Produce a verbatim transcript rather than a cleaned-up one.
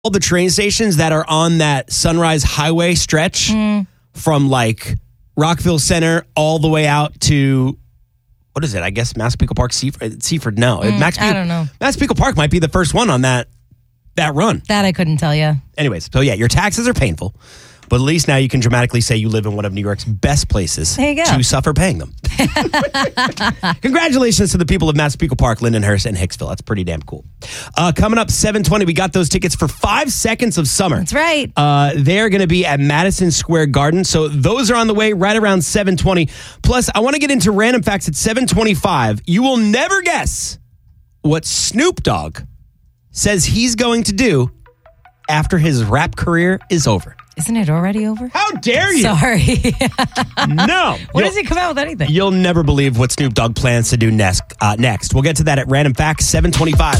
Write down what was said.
all the train stations that are on that Sunrise Highway stretch Mm. from like Rockville Center all the way out to, what is it? I guess Massapequa Park, Seaford. Seaford no. Mm, Max I don't know. Massapequa Park might be the first one on that that run. That I couldn't tell you. Anyways, so yeah, your taxes are painful, but at least now you can dramatically say you live in one of New York's best places There you go. to suffer paying them. Congratulations to the people of Massapequa Park, Lindenhurst, and Hicksville. That's pretty damn cool. Uh, coming up, seven twenty, we got those tickets for Five Seconds of Summer. That's right. Uh, they're going to be at Madison Square Garden. So those are on the way right around seven twenty. Plus, I want to get into random facts at seven twenty-five. You will never guess what Snoop Dogg says he's going to do after his rap career is over. Isn't it already over? How dare you? Sorry. No. What You'll- does he come out with anything? You'll never believe what Snoop Dogg plans to do next. Uh, next. We'll get to that at Random Facts, seven twenty-five.